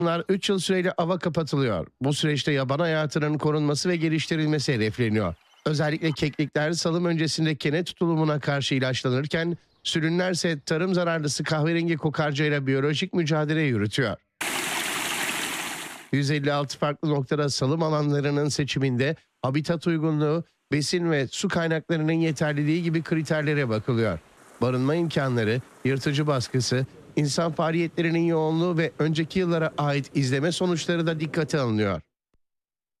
Bunlar 3 yıl süreyle ava kapatılıyor. Bu süreçte yaban hayatının korunması ve geliştirilmesi hedefleniyor. Özellikle keklikler salım öncesinde kene tutulumuna karşı ilaçlanırken sürünlerse tarım zararlısı kahverengi kokarcayla biyolojik mücadele yürütüyor. 156 farklı noktada salım alanlarının seçiminde habitat uygunluğu, besin ve su kaynaklarının yeterliliği gibi kriterlere bakılıyor. Barınma imkanları, yırtıcı baskısı, insan faaliyetlerinin yoğunluğu ve önceki yıllara ait izleme sonuçları da dikkate alınıyor.